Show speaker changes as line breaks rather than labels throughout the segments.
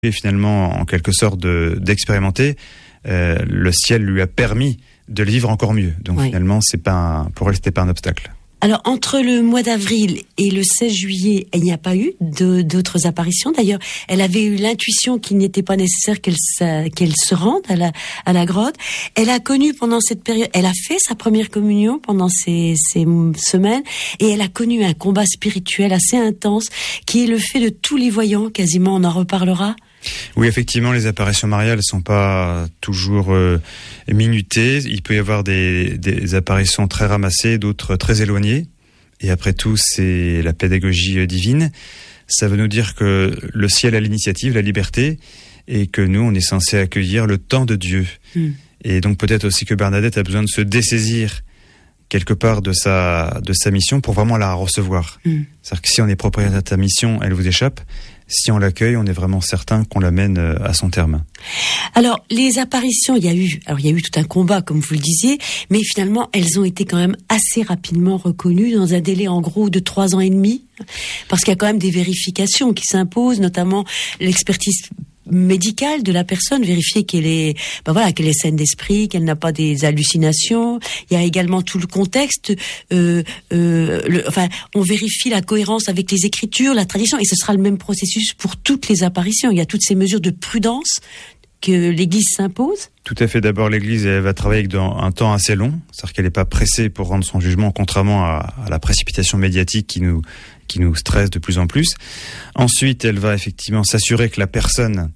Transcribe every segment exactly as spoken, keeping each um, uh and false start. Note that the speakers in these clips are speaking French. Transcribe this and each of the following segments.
Et finalement, en quelque sorte, de, d'expérimenter, euh, le ciel lui a permis de le vivre encore mieux. Donc oui. Finalement, c'est pas un, pour elle, c'était pas un obstacle.
Alors, entre le mois d'avril et le seize juillet, il n'y a pas eu de, d'autres apparitions. D'ailleurs, elle avait eu l'intuition qu'il n'était pas nécessaire qu'elle, sa, qu'elle se rende à la, à la grotte. Elle a connu pendant cette période, elle a fait sa première communion pendant ces, ces semaines, et elle a connu un combat spirituel assez intense, qui est le fait de tous les voyants, quasiment, on en reparlera.
Oui, effectivement, les apparitions mariales ne sont pas toujours euh, minutées. Il peut y avoir des, des apparitions très ramassées, d'autres très éloignées. Et après tout, c'est la pédagogie divine. Ça veut nous dire que le ciel a l'initiative, la liberté, et que nous, on est censé accueillir le temps de Dieu. Mm. Et donc peut-être aussi que Bernadette a besoin de se dessaisir quelque part de sa, de sa mission pour vraiment la recevoir. Mm. C'est-à-dire que si on est propriétaire de sa mission, elle vous échappe. Si on l'accueille, on est vraiment certain qu'on l'amène à son terme.
Alors, les apparitions, il y a eu, alors il y a eu tout un combat, comme vous le disiez, mais finalement, elles ont été quand même assez rapidement reconnues dans un délai en gros de trois ans et demi, parce qu'il y a quand même des vérifications qui s'imposent, notamment l'expertise médicale de la personne, vérifier qu'elle est, ben voilà, qu'elle est saine d'esprit, qu'elle n'a pas des hallucinations. Il y a également tout le contexte. Euh, euh, le, enfin, on vérifie la cohérence avec les Écritures, la tradition, et ce sera le même processus pour toutes les apparitions. Il y a toutes ces mesures de prudence que l'Église s'impose.
Tout à fait. D'abord, l'Église elle va travailler dans un temps assez long, c'est-à-dire qu'elle n'est pas pressée pour rendre son jugement, contrairement à, à la précipitation médiatique qui nous qui nous stresse de plus en plus. Ensuite, elle va effectivement s'assurer que la personne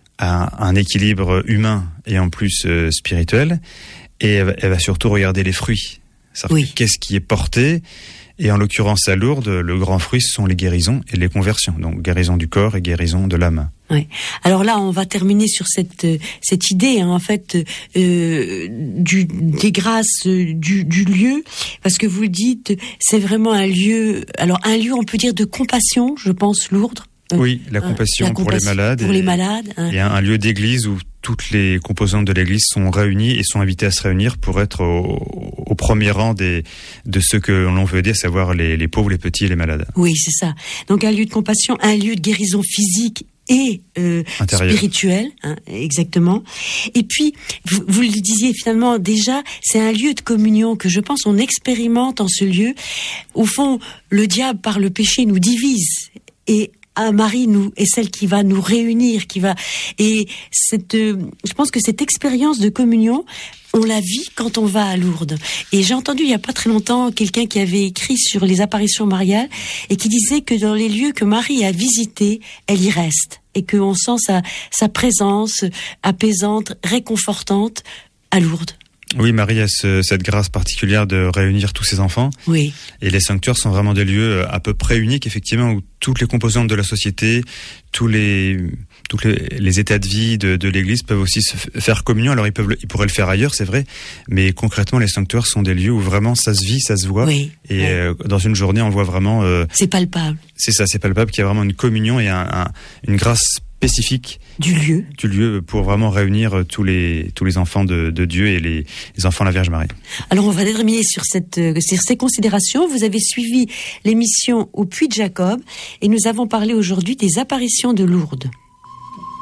a un équilibre humain et en plus euh, spirituel, et elle va, elle va surtout regarder les fruits. C'est-à-dire oui. Qu'est-ce qui est porté, et en l'occurrence à Lourdes, le grand fruit, ce sont les guérisons et les conversions, donc guérison du corps et guérison de l'âme.
Oui. Alors là, on va terminer sur cette cette idée, hein, en fait, euh, du des grâces du, du lieu, parce que vous le dites, c'est vraiment un lieu. Alors un lieu, on peut dire de compassion, je pense, Lourdes.
Oui, la compassion, la compassion pour les malades.
Pour
et,
les malades. Hein.
Et un, un lieu d'église où toutes les composantes de l'église sont réunies et sont invitées à se réunir pour être au, au premier rang des, de ceux que l'on veut aider, à savoir les, les pauvres, les petits et les malades.
Oui, c'est ça. Donc un lieu de compassion, un lieu de guérison physique et euh, spirituel, hein, exactement. Et puis, vous, vous le disiez finalement déjà, c'est un lieu de communion que je pense on expérimente en ce lieu. Au fond, le diable par le péché nous divise, et à Marie nous est celle qui va nous réunir, qui va et cette, euh, je pense que cette expérience de communion, on la vit quand on va à Lourdes. Et j'ai entendu il y a pas très longtemps quelqu'un qui avait écrit sur les apparitions mariales et qui disait que dans les lieux que Marie a visités, elle y reste et qu'on sent sa sa présence apaisante, réconfortante à Lourdes.
Oui, Marie a ce, cette grâce particulière de réunir tous ses enfants.
Oui.
Et les sanctuaires sont vraiment des lieux à peu près uniques, effectivement, où toutes les composantes de la société, tous les, tous les, les états de vie de, de l'Église peuvent aussi se faire communion. Alors ils peuvent, ils pourraient le faire ailleurs, c'est vrai, mais concrètement, les sanctuaires sont des lieux où vraiment ça se vit, ça se voit.
Oui.
Et
oui.
Euh, dans une journée, on voit vraiment. Euh,
c'est palpable.
C'est ça, c'est palpable qu'il y a vraiment une communion et un, un, une grâce spécifique
du lieu,
du lieu pour vraiment réunir tous les tous les enfants de, de Dieu et les, les enfants de la Vierge Marie.
Alors on va terminer sur cette sur ces considérations. Vous avez suivi l'émission au Puy de Jacob et nous avons parlé aujourd'hui des apparitions de Lourdes.